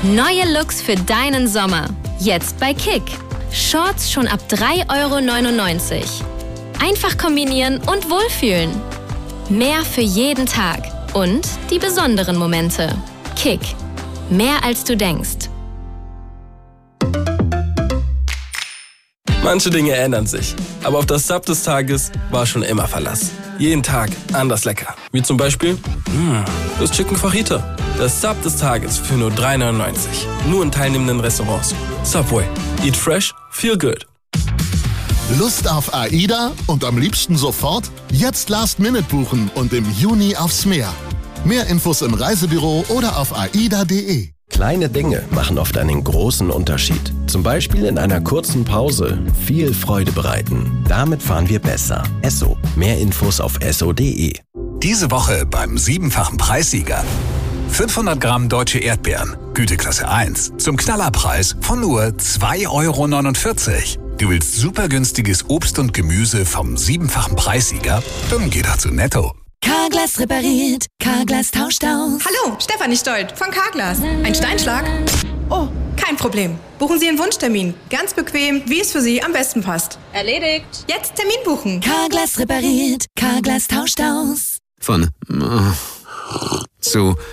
Neue Looks für deinen Sommer. Jetzt bei Kick. Shorts schon ab 3,99 €. Einfach kombinieren und wohlfühlen. Mehr für jeden Tag. Und die besonderen Momente. Kick. Mehr als du denkst. Manche Dinge ändern sich, aber auf das Sub des Tages war schon immer Verlass. Jeden Tag anders lecker. Wie zum Beispiel das Chicken Fajita. Das Sub des Tages für nur 3,99 €. Nur in teilnehmenden Restaurants. Subway. Eat fresh, feel good. Lust auf AIDA und am liebsten sofort? Jetzt Last Minute buchen und im Juni aufs Meer. Mehr Infos im Reisebüro oder auf aida.de. Kleine Dinge machen oft einen großen Unterschied. Zum Beispiel in einer kurzen Pause viel Freude bereiten. Damit fahren wir besser. Esso. Mehr Infos auf esso.de. Diese Woche beim 7-fachen Preissieger. 500 Gramm deutsche Erdbeeren, Güteklasse 1, zum Knallerpreis von nur 2,49 €. Du willst super günstiges Obst und Gemüse vom 7-fachen Preissieger? Dann geh doch zu Netto. Carglass repariert, Carglass tauscht aus. Hallo, Stefanie Stolt von Carglass. Ein Steinschlag? Oh, kein Problem. Buchen Sie Ihren Wunschtermin. Ganz bequem, wie es für Sie am besten passt. Erledigt. Jetzt Termin buchen. Carglass repariert, Carglass tauscht aus. Von zu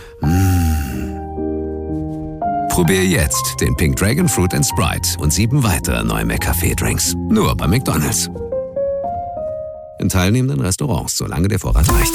Probier jetzt den Pink Dragon Fruit & Sprite und 7 weitere neue McCafé-Drinks. Nur bei McDonald's. In teilnehmenden Restaurants, solange der Vorrat reicht.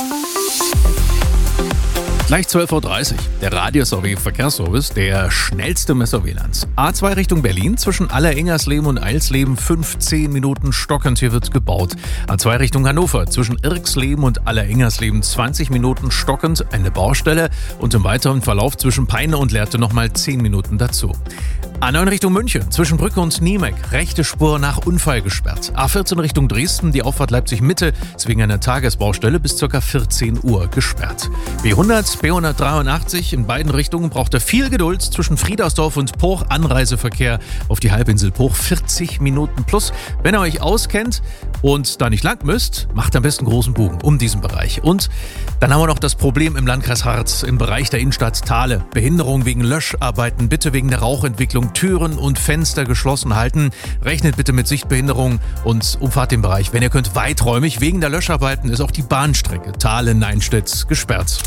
Gleich 12:30 Uhr. Der Radio-SW-Verkehrsservice, der schnellste Messer-WLANs. A2 Richtung Berlin, zwischen Aller-Ingersleben und Eilsleben 15 Minuten stockend, hier wird gebaut. A2 Richtung Hannover, zwischen Irksleben und Aller-Ingersleben 20 Minuten stockend, eine Baustelle und im weiteren Verlauf zwischen Peine und Lehrte nochmal 10 Minuten dazu. A9 Richtung München, zwischen Brücke und Niemek, rechte Spur nach Unfall gesperrt. A14 Richtung Dresden, die Auffahrt Leipzig-Mitte ist wegen einer Tagesbaustelle bis ca. 14 Uhr gesperrt. B100, B183 in beiden Richtungen braucht er viel Geduld zwischen Friedersdorf und Poch. Anreiseverkehr auf die Halbinsel Poch 40 Minuten plus. Wenn ihr euch auskennt und da nicht lang müsst, macht am besten großen Bogen um diesen Bereich. Und dann haben wir noch das Problem im Landkreis Harz, im Bereich der Innenstadt Thale. Behinderung wegen Löscharbeiten, bitte wegen der Rauchentwicklung Türen und Fenster geschlossen halten. Rechnet bitte mit Sichtbehinderung und umfahrt den Bereich, wenn ihr könnt, weiträumig. Wegen der Löscharbeiten ist auch die Bahnstrecke Thale-Neinstedt gesperrt.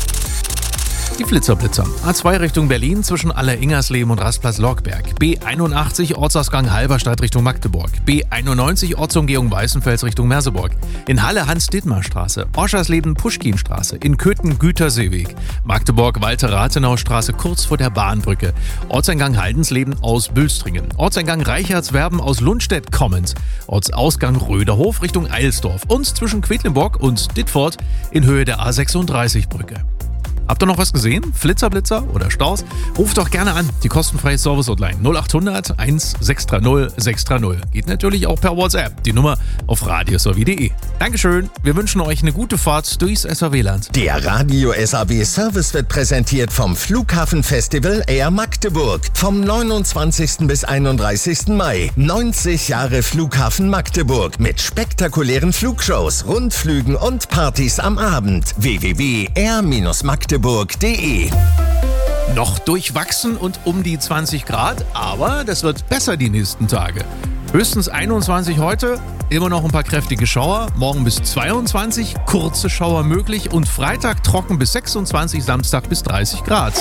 Die Blitzerblitzer. A2 Richtung Berlin zwischen Aller-Ingersleben und Rastplatz-Logberg. B81 Ortsausgang Halberstadt Richtung Magdeburg. B91 Ortsumgehung Weißenfels Richtung Merseburg. In Halle Hans-Dittmar-Straße. Oschersleben-Puschkin-Straße. In Köthen Güterseeweg. Magdeburg Walter-Rathenau-Straße kurz vor der Bahnbrücke. Ortseingang Haldensleben aus Bülstringen. Ortseingang Reichertswerben aus Lundstedt kommend. Ortsausgang Röderhof Richtung Eilsdorf. Und zwischen Quedlinburg und Dittfurt in Höhe der A36-Brücke. Habt ihr noch was gesehen? Flitzer, oder Staus? Ruft doch gerne an. Die kostenfreie Service-Hotline 0800 1630 630. Geht natürlich auch per WhatsApp. Die Nummer auf radio-sw.de. Dankeschön. Wir wünschen euch eine gute Fahrt durchs SAW-Land. Der Radio-SAW-Service wird präsentiert vom Flughafenfestival Air Magdeburg. Vom 29. bis 31. Mai. 90 Jahre Flughafen Magdeburg mit spektakulären Flugshows, Rundflügen und Partys am Abend. www.air-magdeburg.de. Noch durchwachsen und um die 20 Grad, aber das wird besser die nächsten Tage. Höchstens 21 heute, immer noch ein paar kräftige Schauer, morgen bis 22, kurze Schauer möglich und Freitag trocken bis 26, Samstag bis 30 Grad.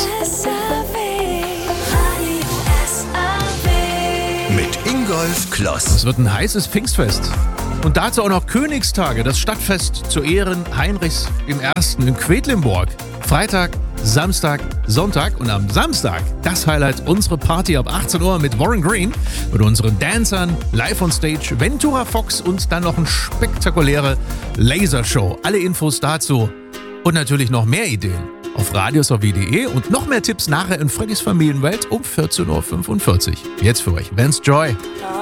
Mit Ingolf Kloss. Es wird ein heißes Pfingstfest. Und dazu auch noch Königstage, das Stadtfest zu Ehren Heinrichs I. in Quedlinburg. Freitag, Samstag, Sonntag und am Samstag das Highlight, unsere Party ab 18 Uhr mit Warren Green, mit unseren Dancern, live on stage, Ventura Fox und dann noch eine spektakuläre Lasershow. Alle Infos dazu und natürlich noch mehr Ideen auf radio-sw.de und noch mehr Tipps nachher in Freddys Familienwelt um 14:45 Uhr. Jetzt für euch, Vance Joy.